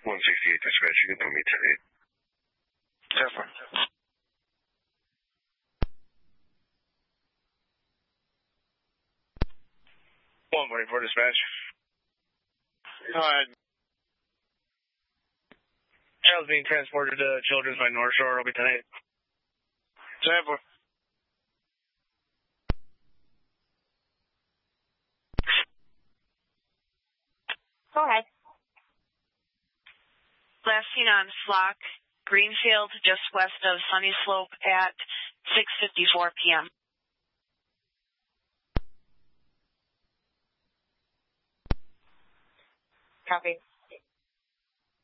168 dispatch, you can put me 10-8. 144 dispatch. Go ahead. Child's being transported to Children's by North Shore. Will be 10-8. 10-4. Go ahead. Last seen on Flock, Greenfield, just west of Sunny Slope at 6:54 p.m. Copy.